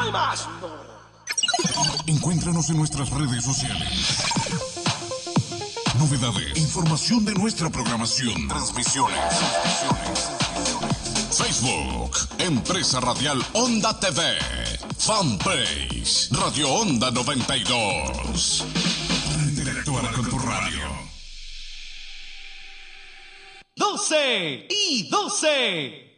hay más. No. Encuéntranos en nuestras redes sociales. Novedades, información de nuestra programación, transmisiones. Facebook, Empresa Radial Onda TV, Fanpage, Radio Onda 92. Para interactuar con tu radio. 12 y 12.